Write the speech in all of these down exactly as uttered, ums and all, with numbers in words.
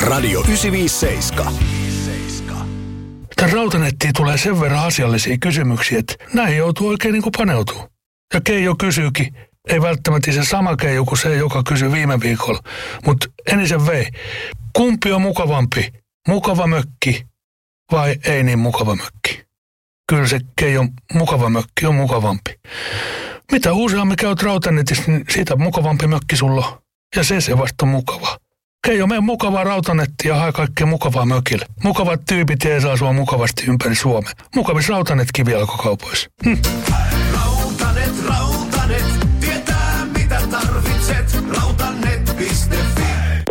Radio yhdeksänsataaviisikymmentäseitsemän. Tämän rautanettiin tulee sen verran asiallisia kysymyksiä, että näin joutuu oikein niin kuin paneutumaan. Ja Keijo kysyykin, ei välttämättä se sama Keijo kuin se, joka kysyi viime viikolla, mutta enisen vei. Kumpi on mukavampi? Mukava mökki vai ei niin mukava mökki? Kyllä se Keijon mukava mökki on mukavampi. Mitä useammin käyt rautanetissä, niin siitä mukavampi mökki sulla on. Ja se se vasta on mukavaa. Keijo, mene mukavaa rautanettia ja hae kaikkea mukavaa mökille. Mukavat tyypit jeesaa sua mukavasti ympäri Suomea. Mukavis rautanet kivijalkakaupoissa. Hm. Rautanet, rautanet, tietää mitä tarvitset. Rautanet piste fi.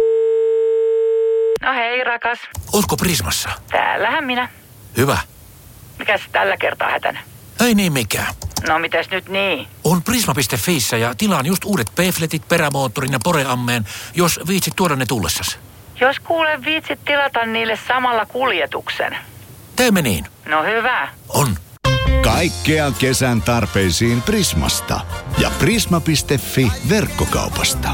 No hei rakas. Ootko Prismassa? Täällähän minä. Hyvä. Mikäs tällä kertaa hätänä? Ei niin mikään. No mitäs nyt niin? On Prisma piste fiissä ja tilaan just uudet P-fletit, perämoottorin ja poreammeen, jos viitsit tuoda ne tullessas. Jos kuule viitsit tilata niille samalla kuljetuksen. Teemme niin. No hyvä. On. Kaikkea kesän tarpeisiin Prismasta ja prisma piste fi verkkokaupasta.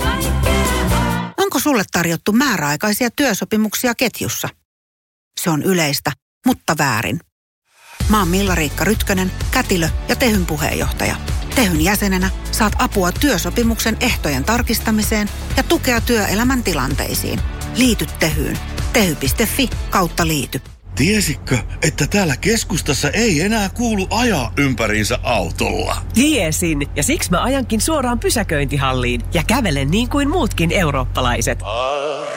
Onko sulle tarjottu määräaikaisia työsopimuksia ketjussa? Se on yleistä, mutta väärin. Mä oon Milla-Riikka Rytkönen, kätilö ja Tehyn puheenjohtaja. Tehyn jäsenenä saat apua työsopimuksen ehtojen tarkistamiseen ja tukea työelämän tilanteisiin. Liity Tehyyn. tehy piste fi kautta liity. Tiesitkö, että täällä keskustassa ei enää kuulu ajaa ympäriinsä autolla? Tiesin, ja siksi mä ajankin suoraan pysäköintihalliin ja kävelen niin kuin muutkin eurooppalaiset.